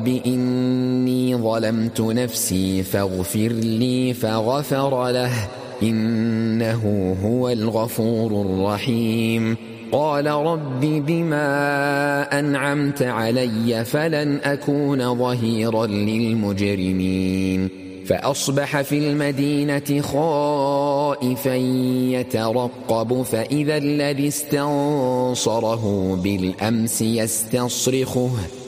رب إني ظلمت نفسي فاغفر لي فغفر له إنه هو الغفور الرحيم. قال رب بما أنعمت علي فلن أكون ظهيرا للمجرمين. فأصبح في المدينة خائفا يترقب فإذا الذي استنصره بالأمس يستصرخه